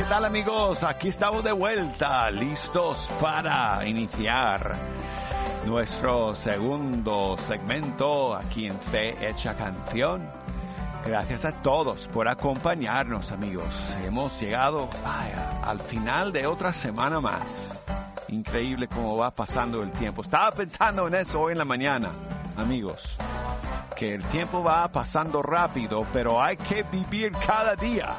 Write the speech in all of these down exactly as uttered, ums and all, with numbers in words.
¿qué tal amigos? Aquí estamos de vuelta, listos para iniciar nuestro segundo segmento aquí en Fe Hecha Canción. Gracias a todos por acompañarnos, amigos. Hemos llegado vaya, al final de otra semana más. Increíble cómo va pasando el tiempo. Estaba pensando en eso hoy en la mañana, amigos. Que el tiempo va pasando rápido, pero hay que vivir cada día.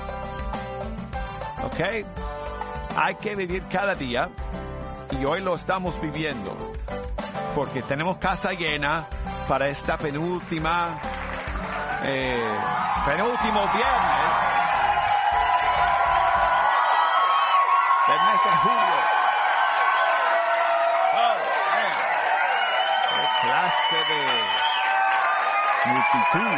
¿Ok? Hay que vivir cada día. Y hoy lo estamos viviendo. Porque tenemos casa llena para esta penúltima, eh, penúltimo viernes del mes de julio. Oh, man. ¡Qué clase de multitud!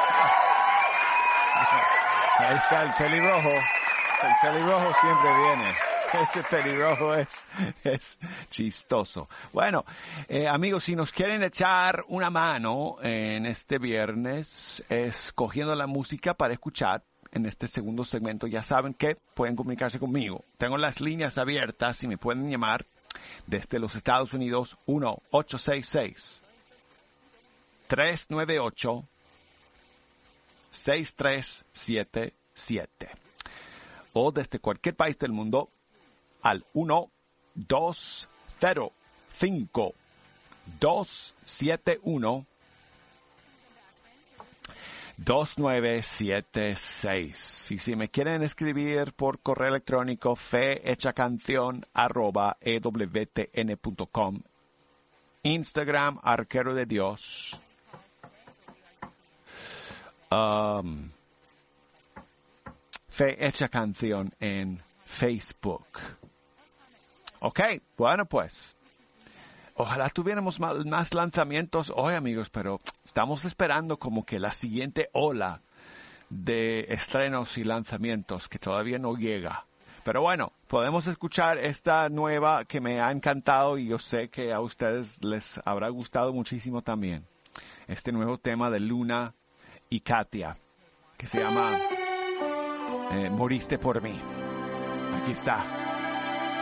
Ahí está el pelirrojo. El pelirrojo siempre viene. Ese pelirrojo es, es chistoso. Bueno, eh, amigos, si nos quieren echar una mano en este viernes, escogiendo la música para escuchar en este segundo segmento, ya saben que pueden comunicarse conmigo. Tengo las líneas abiertas y me pueden llamar desde los Estados Unidos uno ocho seis seis, tres nueve ocho, seis tres siete siete o desde cualquier país del mundo al uno dos cero cinco, dos siete uno, dos nueve siete seis. Y si me quieren escribir por correo electrónico, fehechacanción arroba e w t n punto com, Instagram, Arquero de Dios, um, Fe Hecha Canción en Facebook. Ok, bueno pues, ojalá tuviéramos más, más lanzamientos hoy, amigos, pero estamos esperando como que la siguiente ola de estrenos y lanzamientos que todavía no llega. Pero bueno, podemos escuchar esta nueva que me ha encantado y yo sé que a ustedes les habrá gustado muchísimo también. Este nuevo tema de Luna y Katia, que se llama eh, Moriste por mí. Aquí está.